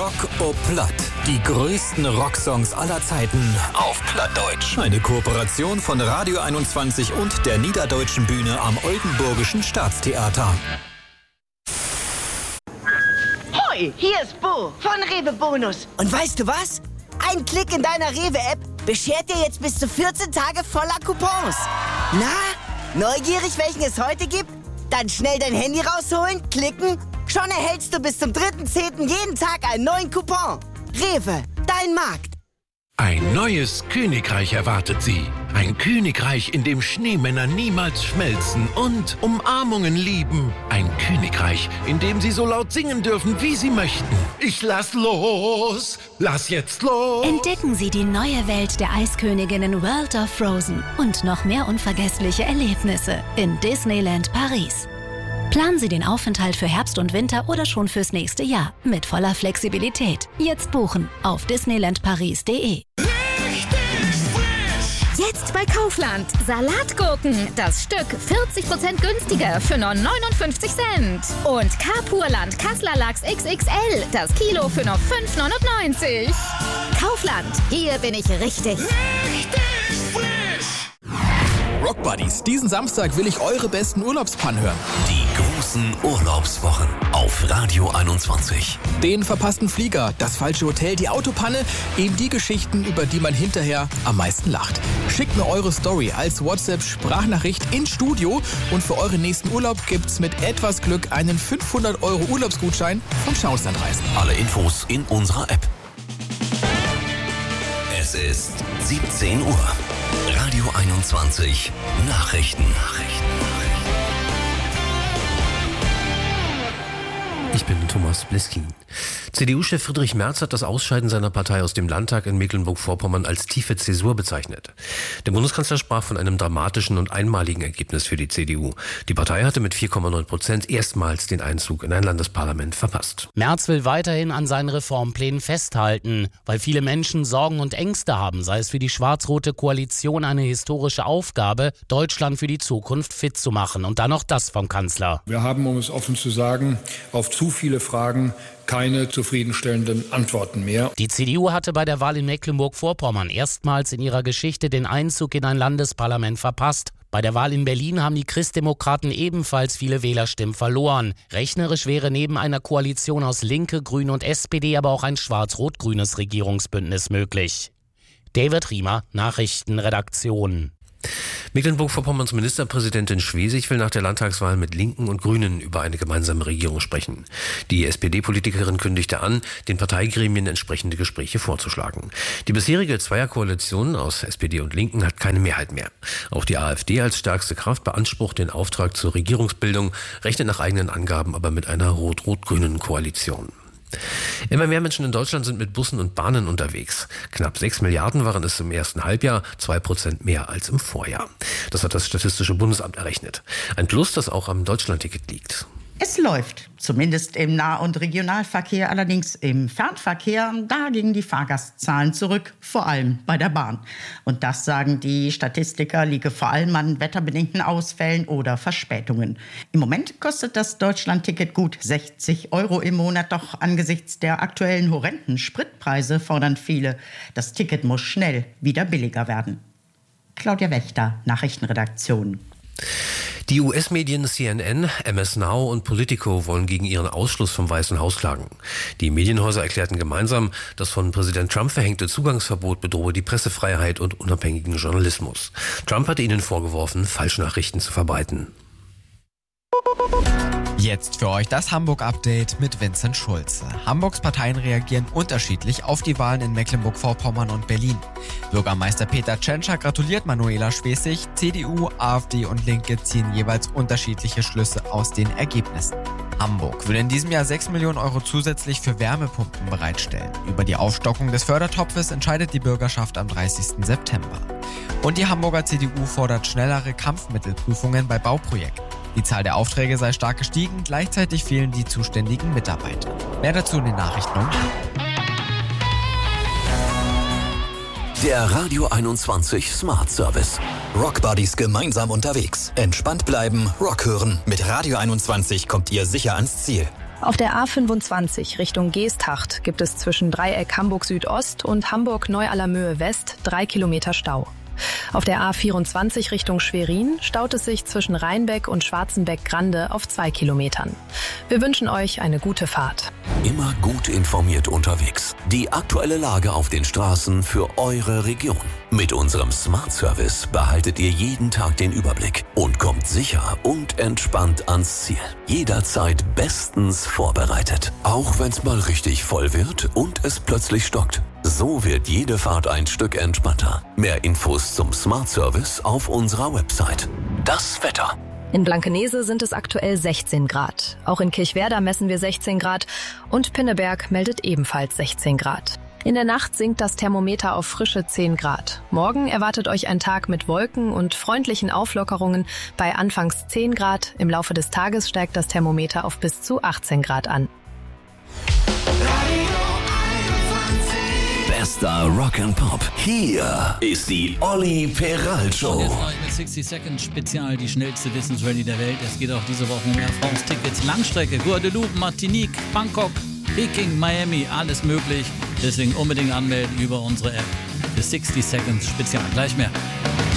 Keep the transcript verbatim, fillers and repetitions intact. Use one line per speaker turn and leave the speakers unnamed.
Rock o Platt. Die größten Rocksongs aller Zeiten auf Plattdeutsch. Eine Kooperation von Radio einundzwanzig und der Niederdeutschen Bühne am Oldenburgischen Staatstheater.
Hoi, hier ist Bo von Rewe Bonus.
Und weißt du was? Ein Klick in deiner Rewe-App beschert dir jetzt bis zu vierzehn Tage voller Coupons. Na, neugierig, welchen es heute gibt? Dann schnell dein Handy rausholen, klicken. Schon erhältst du bis zum dritten zehnten jeden Tag einen neuen Coupon. Rewe, dein Markt.
Ein neues Königreich erwartet Sie. Ein Königreich, in dem Schneemänner niemals schmelzen und Umarmungen lieben. Ein Königreich, in dem Sie so laut singen dürfen, wie Sie möchten. Ich lass los, lass jetzt los.
Entdecken Sie die neue Welt der Eisköniginnen World of Frozen und noch mehr unvergessliche Erlebnisse in Disneyland Paris. Planen Sie den Aufenthalt für Herbst und Winter oder schon fürs nächste Jahr mit voller Flexibilität. Jetzt buchen auf disneyland paris punkt de.
Jetzt bei Kaufland. Salatgurken. Das Stück vierzig Prozent günstiger für nur neunundfünfzig Cent. Und Kapurland Kassler Lachs X X L. Das Kilo für nur fünf neunundneunzig. Kaufland. Hier bin ich richtig.
Richtig frisch. Rock Buddies, diesen Samstag will ich eure besten Urlaubspannen hören.
Die großen Urlaubswochen auf Radio einundzwanzig.
Den verpassten Flieger, das falsche Hotel, die Autopanne, eben die Geschichten, über die man hinterher am meisten lacht. Schickt mir eure Story als WhatsApp-Sprachnachricht ins Studio und für euren nächsten Urlaub gibt's mit etwas Glück einen fünfhundert Euro Urlaubsgutschein von Schauenslandreisen.
Alle Infos in unserer App. Es ist siebzehn Uhr. Radio einundzwanzig Nachrichten. Nachrichten.
Ich bin Thomas Bliskin. C D U-Chef Friedrich Merz hat das Ausscheiden seiner Partei aus dem Landtag in Mecklenburg-Vorpommern als tiefe Zäsur bezeichnet. Der Bundeskanzler sprach von einem dramatischen und einmaligen Ergebnis für die C D U. Die Partei hatte mit vier Komma neun Prozent erstmals den Einzug in ein Landesparlament verpasst.
Merz will weiterhin an seinen Reformplänen festhalten, weil viele Menschen Sorgen und Ängste haben, sei es für die schwarz-rote Koalition eine historische Aufgabe, Deutschland für die Zukunft fit zu machen. Und dann noch das vom Kanzler.
Wir haben, um es offen zu sagen, auf zu viele Fragen keine zufriedenstellenden Antworten mehr.
Die C D U hatte bei der Wahl in Mecklenburg-Vorpommern erstmals in ihrer Geschichte den Einzug in ein Landesparlament verpasst. Bei der Wahl in Berlin haben die Christdemokraten ebenfalls viele Wählerstimmen verloren. Rechnerisch wäre neben einer Koalition aus Linke, Grüne und S P D aber auch ein schwarz-rot-grünes Regierungsbündnis möglich. David Riemer, Nachrichtenredaktion.
Mecklenburg-Vorpommerns Ministerpräsidentin Schwesig will nach der Landtagswahl mit Linken und Grünen über eine gemeinsame Regierung sprechen. Die S P D-Politikerin kündigte an, den Parteigremien entsprechende Gespräche vorzuschlagen. Die bisherige Zweierkoalition aus S P D und Linken hat keine Mehrheit mehr. Auch die AfD als stärkste Kraft beansprucht den Auftrag zur Regierungsbildung, rechnet nach eigenen Angaben aber mit einer rot-rot-grünen Koalition. Immer mehr Menschen in Deutschland sind mit Bussen und Bahnen unterwegs. Knapp sechs Milliarden waren es im ersten Halbjahr, zwei Prozent mehr als im Vorjahr. Das hat das Statistische Bundesamt errechnet. Ein Plus, das auch am Deutschlandticket liegt.
Es läuft, zumindest im Nah- und Regionalverkehr, allerdings im Fernverkehr, da gingen die Fahrgastzahlen zurück, vor allem bei der Bahn. Und das, sagen die Statistiker, liege vor allem an wetterbedingten Ausfällen oder Verspätungen. Im Moment kostet das Deutschlandticket gut sechzig Euro im Monat, doch angesichts der aktuellen horrenden Spritpreise fordern viele, das Ticket muss schnell wieder billiger werden. Claudia Wächter, Nachrichtenredaktion.
Die U S-Medien C N N, M S Now und Politico wollen gegen ihren Ausschluss vom Weißen Haus klagen. Die Medienhäuser erklärten gemeinsam, das von Präsident Trump verhängte Zugangsverbot bedrohe die Pressefreiheit und unabhängigen Journalismus. Trump hatte ihnen vorgeworfen, Falschnachrichten zu verbreiten.
Jetzt für euch das Hamburg-Update mit Vincent Schulze. Hamburgs Parteien reagieren unterschiedlich auf die Wahlen in Mecklenburg-Vorpommern und Berlin. Bürgermeister Peter Tschentscher gratuliert Manuela Schwesig, C D U, AfD und Linke ziehen jeweils unterschiedliche Schlüsse aus den Ergebnissen. Hamburg will in diesem Jahr sechs Millionen Euro zusätzlich für Wärmepumpen bereitstellen. Über die Aufstockung des Fördertopfes entscheidet die Bürgerschaft am dreißigsten September. Und die Hamburger C D U fordert schnellere Kampfmittelprüfungen bei Bauprojekten. Die Zahl der Aufträge sei stark gestiegen, gleichzeitig fehlen die zuständigen Mitarbeiter. Mehr dazu in den Nachrichten um.
Der Radio einundzwanzig Smart Service. Rock Buddies gemeinsam unterwegs. Entspannt bleiben, Rock hören. Mit Radio einundzwanzig kommt ihr sicher ans Ziel.
Auf der A fünfundzwanzig Richtung Geesthacht gibt es zwischen Dreieck Hamburg Südost und Hamburg Neu-Allermöhe West drei Kilometer Stau. Auf der A vierundzwanzig Richtung Schwerin staut es sich zwischen Rheinbeck und Schwarzenbeck-Grande auf zwei Kilometern. Wir wünschen euch eine gute Fahrt.
Immer gut informiert unterwegs. Die aktuelle Lage auf den Straßen für eure Region. Mit unserem Smart Service behaltet ihr jeden Tag den Überblick und kommt sicher und entspannt ans Ziel. Jederzeit bestens vorbereitet. Auch wenn es mal richtig voll wird und es plötzlich stockt. So wird jede Fahrt ein Stück entspannter. Mehr Infos zum Smart Service auf unserer Website. Das Wetter.
In Blankenese sind es aktuell sechzehn Grad. Auch in Kirchwerder messen wir sechzehn Grad und Pinneberg meldet ebenfalls sechzehn Grad. In der Nacht sinkt das Thermometer auf frische zehn Grad. Morgen erwartet euch ein Tag mit Wolken und freundlichen Auflockerungen bei anfangs zehn Grad. Im Laufe des Tages steigt das Thermometer auf bis zu achtzehn Grad an.
Bester Rock and Pop. Hier ist die Olli Peral Show.
Jetzt neu mit sixty Seconds Spezial, die schnellste Wissensrallye der Welt. Es geht auch diese Woche um Air France Tickets. Langstrecke, Guadeloupe, Martinique, Bangkok, Peking, Miami, alles möglich. Deswegen unbedingt anmelden über unsere App für sixty Seconds Spezial. Gleich mehr.